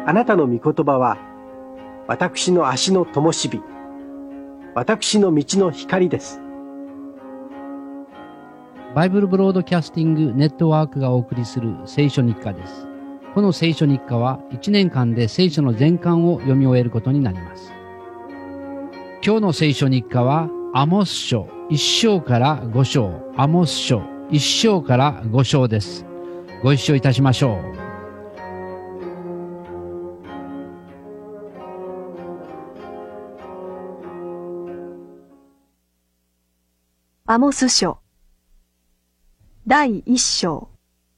あなたの御言葉は、私の足の灯火、私の道の光です。 バイブルブロードキャスティングネットワークがお送りする聖書日課です。この聖書日課は1年間で聖書の全巻を読み終えることになります。今日の聖書日課はアモス書1章から5章、アモス書1章から5章です。ご一緒いたしましょう。 アモス書第1章。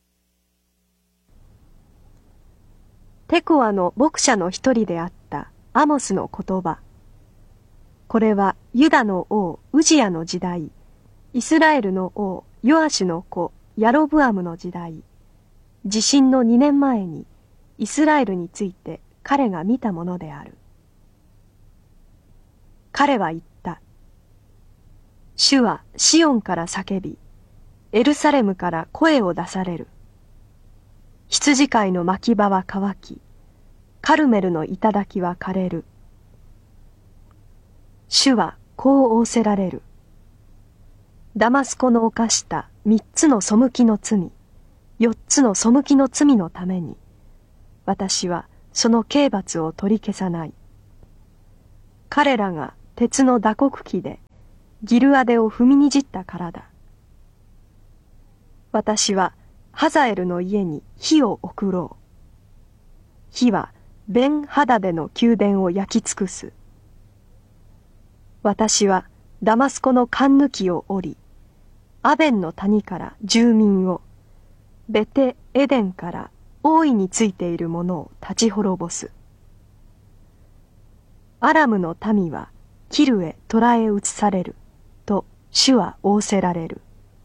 テコアの牧者の一人であったアモスの言葉。これはユダの王ウジヤの時代、イスラエルの王ヨアシュの子ヤロブアムの時代、地震の2年前にイスラエルについて彼が見たものである。彼は言った。主はシオンから叫び、エルサレムから声を出される。羊飼いの牧場は乾き、カルメルの頂は枯れる。主はこう仰せられる。ダマスコの犯した3つの背きの罪、4つの背きの罪のために、私はその刑罰を取り消さない。彼らが鉄の打刻機でギルアデを踏みにじったからだ。私はハザエルの家に火を送ろう。火はベンハダデの宮殿を焼き尽くす。私はダマスコの栓抜きを折り、アベンの谷から住民を、ベテエデンから王位についている者を立ち滅ぼす。アラムの民はキルへ捕らえ移される、と主は仰せられる。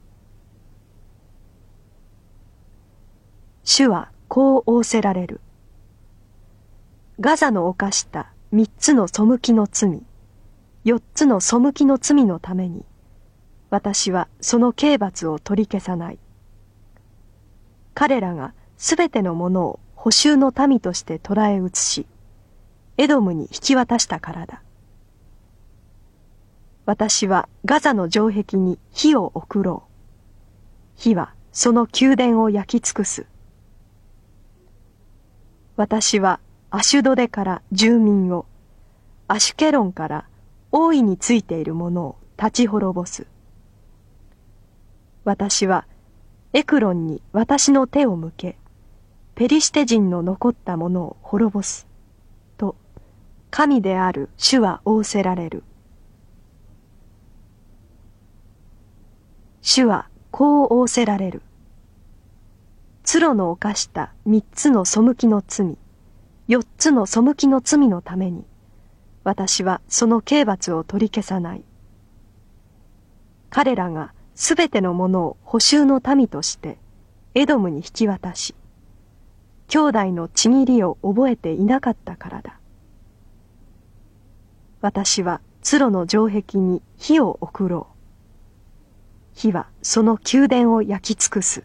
主はこう仰せられる。ガザの犯した3つの背きの罪、4つの背きの罪のために、私はその刑罰を取り消さない。彼らがすべてのものを捕囚の民として捕らえ移し、エドムに引き渡したからだ。私はガザの城壁に火を送ろう。火はその宮殿を焼き尽くす。私はアシュドデから住民を、アシュケロンから王位についている者を立ち滅ぼす。私はエクロンに私の手を向け、ペリシテ人の残った者を滅ぼす。と、神である主は仰せられる。主はこう仰せられる。ツロの犯した3つの背きの罪、4つの背きの罪のために、私はその刑罰を取り消さない。彼らがすべてのものを捕囚の民としてエドムに引き渡し、兄弟のちぎりを覚えていなかったからだ。私はツロの城壁に火を送ろう。火はその宮殿を焼き尽くす。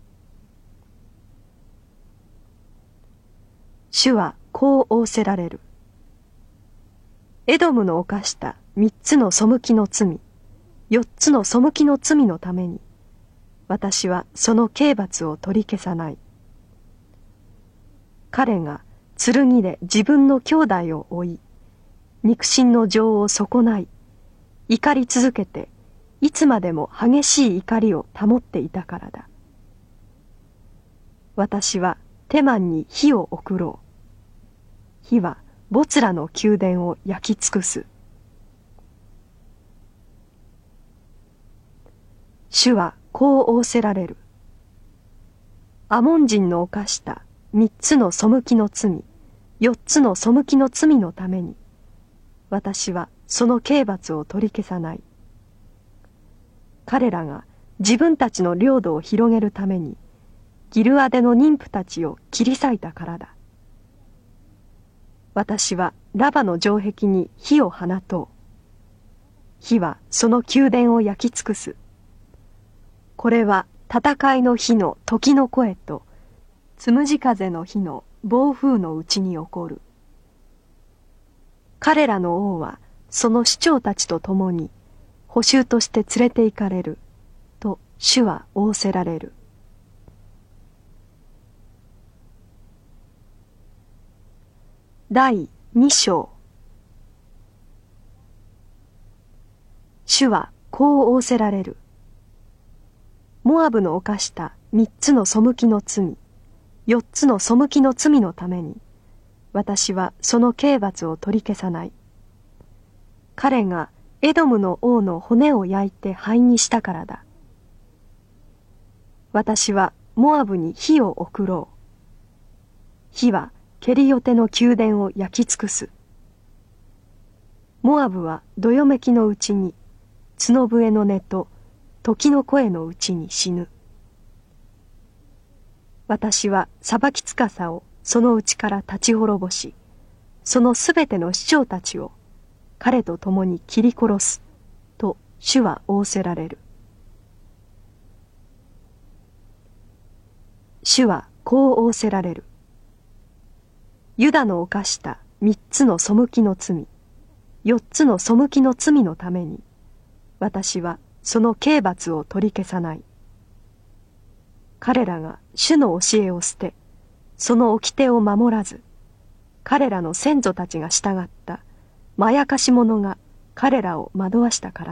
主はこう仰せられる。エドムの犯した3つの背きの罪、4つの背きの罪のために、私はその刑罰を取り消さない。彼が剣で自分の兄弟を追い、肉親の情を損ない、怒り続けて、いつまでも激しい怒りを保っていたからだ。私はテマンに火を送ろう。火はボツラの宮殿を焼き尽くす。主はこう仰せられる。アモン人の犯した3つの背きの罪、4つの背きの罪のために、私はその刑罰を取り消さない。彼らが自分たちの領土を広げるために、ギルアデの妊婦たちを切り裂いたからだ。私はラバの城壁に火を放とう。火はその宮殿を焼き尽くす。これは戦いの日の時の声と、つむじ風の日の暴風のうちに起こる。彼らの王はその首長たちと共に捕囚として連れて行かれると主は仰せられる。第2章。主はこう仰せられる。モアブの犯した3つの背きの罪、4つの背きの罪のために、私はその刑罰を取り消さない。彼がエドムの王の骨を焼いて灰にしたからだ。私はモアブに火を送ろう。火はケリヨテの宮殿を焼き尽くす。モアブはどよめきのうちに、角笛の音と時の声のうちに死ぬ。私は裁きつかさをそのうちから立ち滅ぼし、そのすべての首長たちを彼と共に切り殺すと主は仰せられる。主はこう仰せられる。ユダの犯した3つの背きの罪、4つの背きの罪のために、私はその刑罰を取り消さない。彼らが主の教えを捨て、その掟を守らず、彼らの先祖たちが従ったまやかし者が彼らを惑わしたから